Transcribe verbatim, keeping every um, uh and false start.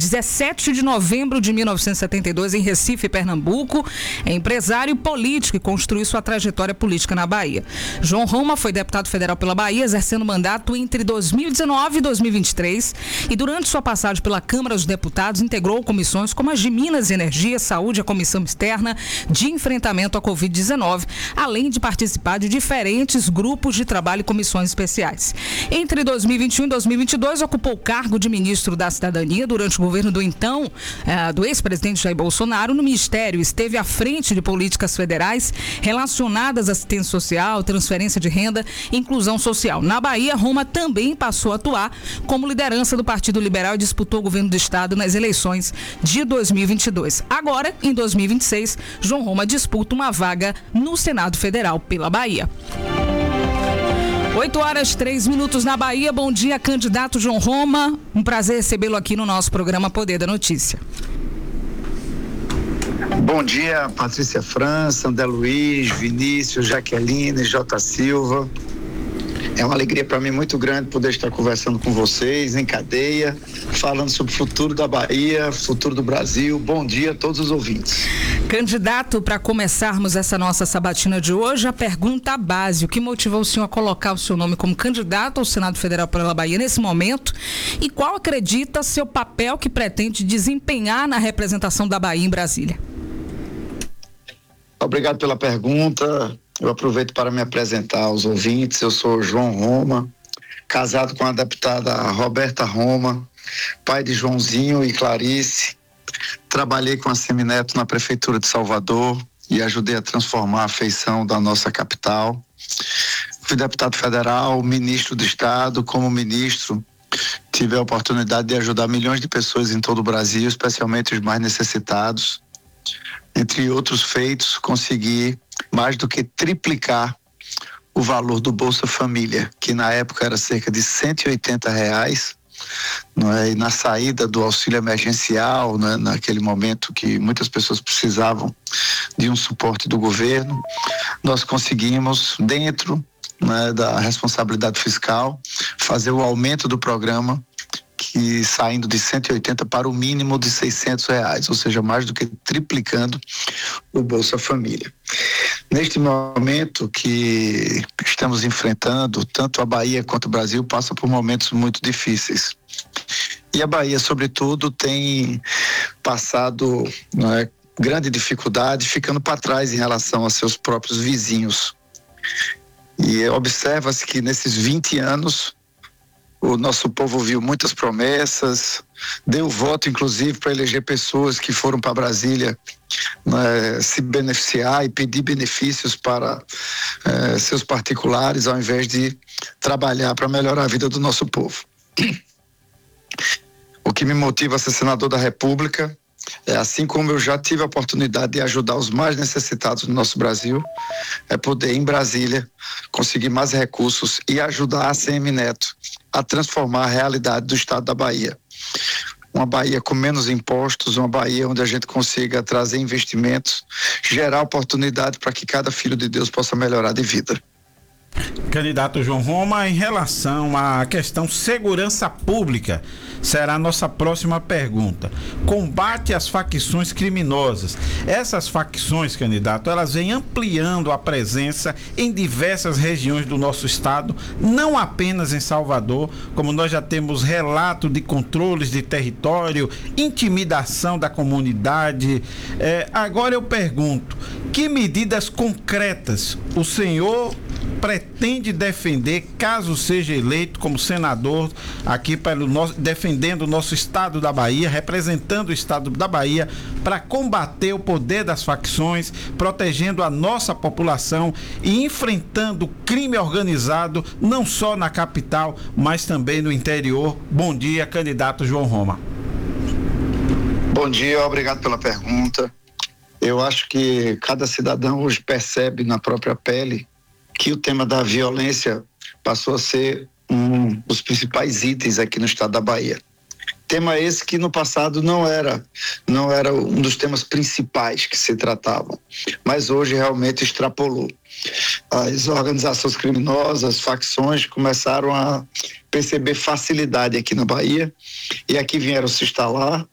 dezessete de novembro de mil novecentos e setenta e dois, em Recife, Pernambuco. É empresário político e construiu sua trajetória política na Bahia. João Roma foi deputado federal pela Bahia, exercendo mandato entre dois mil e dezenove e dois mil e vinte e três, e durante sua passagem pela Câmara dos Deputados integrou comissões como as de Minas e Energia, Saúde e a Comissão Externa de Enfrentamento à covid dezenove, além de participar de diferentes grupos de trabalho e comissões especiais. Entre dois mil e vinte e um e dois mil e vinte e dois, ocupou o cargo de ministro da Cidadania durante o governo do então, eh, do ex-presidente Jair Bolsonaro. No Ministério, esteve à frente de políticas federais relacionadas à assistência social, transferência de renda e inclusão social. Na Bahia, Roma também passou a atuar como liderança do Partido Liberal e disputou o governo do Estado nas eleições de dois mil e vinte e dois. Agora, em dois mil e vinte e seis, João Roma disputa uma vaga no Senado Federal pela Bahia. oito horas, três minutos na Bahia. Bom dia, candidato João Roma. Um prazer recebê-lo aqui no nosso programa Poder da Notícia. Bom dia, Patrícia França, André Luiz, Vinícius, Jaqueline, J. Silva. É uma alegria para mim muito grande poder estar conversando com vocês em cadeia, falando sobre o futuro da Bahia, futuro do Brasil. Bom dia a todos os ouvintes. Candidato, para começarmos essa nossa sabatina de hoje, a pergunta base: o que motivou o senhor a colocar o seu nome como candidato ao Senado Federal pela Bahia nesse momento, e qual acredita ser o papel que pretende desempenhar na representação da Bahia em Brasília? Obrigado pela pergunta. Eu aproveito para me apresentar aos ouvintes. Eu sou João Roma, casado com a deputada Roberta Roma, pai de Joãozinho e Clarice. Trabalhei com a Semineto na Prefeitura de Salvador e ajudei a transformar a feição da nossa capital. Fui deputado federal, ministro do Estado. Como ministro, tive a oportunidade de ajudar milhões de pessoas em todo o Brasil, especialmente os mais necessitados. Entre outros feitos, consegui mais do que triplicar o valor do Bolsa Família, que na época era cerca de cento e oitenta reais, não é? E na saída do auxílio emergencial, né, naquele momento que muitas pessoas precisavam de um suporte do governo, nós conseguimos, dentro, né, da responsabilidade fiscal, fazer o aumento do programa, que saindo de cento e oitenta para o mínimo de seiscentos reais, ou seja, mais do que triplicando o Bolsa Família. Neste momento que estamos enfrentando, tanto a Bahia quanto o Brasil passam por momentos muito difíceis. E a Bahia, sobretudo, tem passado, não é, grande dificuldade, ficando para trás em relação a seus próprios vizinhos. E observa-se que nesses vinte anos, o nosso povo viu muitas promessas, deu voto, inclusive, para eleger pessoas que foram para Brasília, né, se beneficiar e pedir benefícios para eh, seus particulares, ao invés de trabalhar para melhorar a vida do nosso povo. O que me motiva a ser senador da República é, assim como eu já tive a oportunidade de ajudar os mais necessitados do nosso Brasil, é poder, em Brasília, conseguir mais recursos e ajudar a Semineto a transformar a realidade do estado da Bahia. Uma Bahia com menos impostos, uma Bahia onde a gente consiga trazer investimentos, gerar oportunidade para que cada filho de Deus possa melhorar de vida. Candidato João Roma, em relação à questão segurança pública, será a nossa próxima pergunta. Combate às facções criminosas. Essas facções, candidato, elas vêm ampliando a presença em diversas regiões do nosso estado, não apenas em Salvador, como nós já temos relato de controles de território, intimidação da comunidade. É, agora eu pergunto, que medidas concretas o senhor pretende defender caso seja eleito como senador aqui pelo nosso, defendendo o nosso estado da Bahia, representando o estado da Bahia, para combater o poder das facções, protegendo a nossa população e enfrentando o crime organizado, não só na capital, mas também no interior. Bom dia, candidato João Roma. Bom dia, obrigado pela pergunta. Eu acho que cada cidadão hoje percebe na própria pele que o tema da violência passou a ser um dos principais itens aqui no estado da Bahia. Tema esse que no passado não era, não era um dos temas principais que se tratavam, mas hoje realmente extrapolou. As organizações criminosas, as facções começaram a perceber facilidade aqui na Bahia e aqui vieram se instalar